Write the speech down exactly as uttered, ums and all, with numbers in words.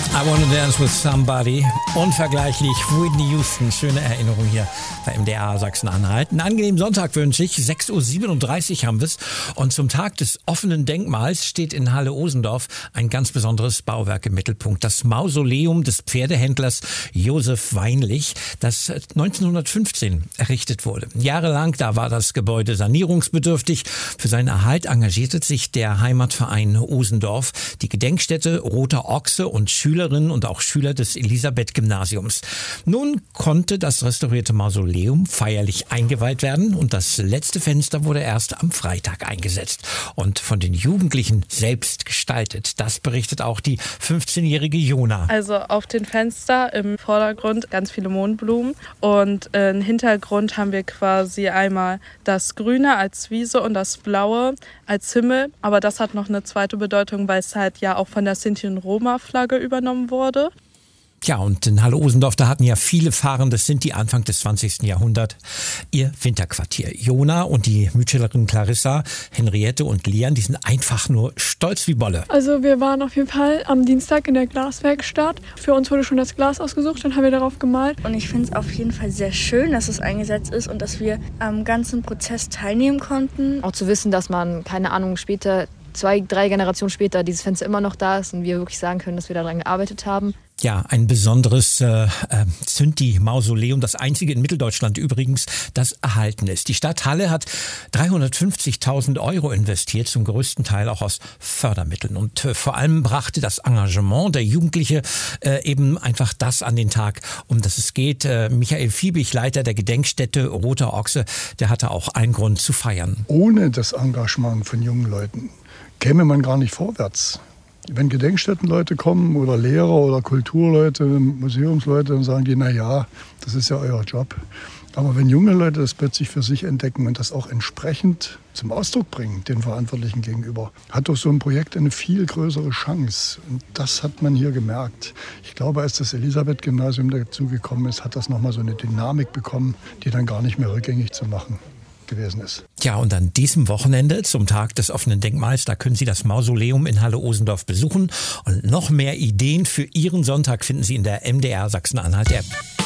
I Wanna Dance with Somebody. Unvergleichlich. Whitney Houston. Schöne Erinnerung hier bei M D R Sachsen-Anhalt. Einen angenehmen Sonntag wünsche ich. sechs Uhr siebenunddreißig haben wir es. Und zum Tag des offenen Denkmals steht in Halle-Osendorf ein ganz besonderes Bauwerk im Mittelpunkt. Das Mausoleum des Pferdehändlers Josef Weinlich, das neunzehnhundertfünfzehn errichtet wurde. Jahrelang, da war das Gebäude sanierungsbedürftig. Für seinen Erhalt engagierte sich der Heimatverein Osendorf, die Gedenkstätte Roter Ochse und Schülerinnen und auch Schüler des Elisabeth-Gymnasiums. Nun konnte das restaurierte Mausoleum feierlich eingeweiht werden und das letzte Fenster wurde erst am Freitag eingesetzt und von den Jugendlichen selbst gestaltet. Das berichtet auch die fünfzehnjährige Jona. Also auf den Fenster im Vordergrund ganz viele Mohnblumen und im Hintergrund haben wir quasi einmal das Grüne als Wiese und das Blaue als Himmel. Aber das hat noch eine zweite Bedeutung, weil es halt ja auch von der Sinti- und Roma-Flagge übernommen wurde. Ja, und in Halle-Osendorf, da hatten ja viele fahrende Sinti Anfang des zwanzigsten Jahrhunderts ihr Winterquartier. Jona und die Mütschelerin Clarissa, Henriette und Lian, die sind einfach nur stolz wie Bolle. Also wir waren auf jeden Fall am Dienstag in der Glaswerkstatt. Für uns wurde schon das Glas ausgesucht, dann haben wir darauf gemalt. Und ich finde es auf jeden Fall sehr schön, dass es eingesetzt ist und dass wir am ganzen Prozess teilnehmen konnten. Auch zu wissen, dass man, keine Ahnung, später, zwei, drei Generationen später, dieses Fenster immer noch da ist und wir wirklich sagen können, dass wir daran gearbeitet haben. Ja, ein besonderes äh, äh, Sinti-Mausoleum, das einzige in Mitteldeutschland übrigens, das erhalten ist. Die Stadt Halle hat dreihundertfünfzigtausend Euro investiert, zum größten Teil auch aus Fördermitteln. Und äh, vor allem brachte das Engagement der Jugendliche äh, eben einfach das an den Tag, um das es geht. Äh, Michael Fiebig, Leiter der Gedenkstätte Roter Ochse, der hatte auch einen Grund zu feiern. Ohne das Engagement von jungen Leuten käme man gar nicht vorwärts. Wenn Gedenkstättenleute kommen oder Lehrer oder Kulturleute, Museumsleute, dann sagen die, na ja, das ist ja euer Job. Aber wenn junge Leute das plötzlich für sich entdecken und das auch entsprechend zum Ausdruck bringen, den Verantwortlichen gegenüber, hat doch so ein Projekt eine viel größere Chance. Und das hat man hier gemerkt. Ich glaube, als das Elisabeth-Gymnasium dazugekommen ist, hat das nochmal so eine Dynamik bekommen, die dann gar nicht mehr rückgängig zu machen gewesen ist. Ja, und an diesem Wochenende zum Tag des offenen Denkmals, da können Sie das Mausoleum in Halle-Osendorf besuchen und noch mehr Ideen für Ihren Sonntag finden Sie in der M D R Sachsen-Anhalt App.